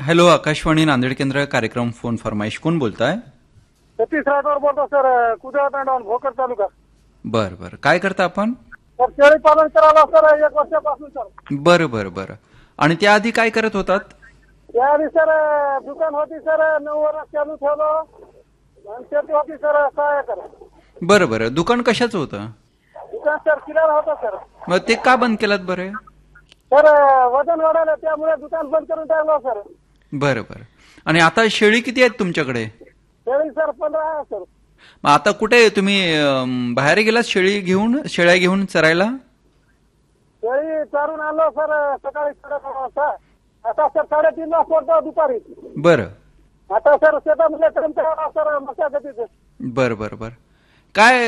Hello, Akashvani Nanded केंद्र कार्यक्रम phone फरमाईश. कोण बोलताय? सतीश राठोड बोलतो सर, कुदळ तांडवण भोकर तालुका. बरं बरं. काय करता आपण? सर शेळी पालन करायला सर 1 वर्षापासून सर. बरं बरं बरं. आणि त्याआधी काय करत होतात? त्याआधी सर दुकान होती सर, 9 वर्ष चालू ठेवलं आणि शेती होती सर 6 एकर. बरं बरं. दुकान कशाचं होतं? दुकान सर किराणा होता सर. मग ते का बंद केलात बरं? सर वजन वाढायला त्यामुळे दुकान बंद करून टाकलं सर. बरं बरं. आणि आता शेळी किती आहेत तुमच्याकडे? शेळी सर 15 आहे सर. मग आता कुठे तुम्ही बाहेर गेलात शेळ्या घेऊन चरायला? शेळी चारून आणलो सर सकाळी 9:30 वाजता. आता सर 3:30 ला सोडतो दुपारी. बरं. आता सर शेतामध्ये कर्मचारी सर मशागतीचे. बरं बरं बरं. काय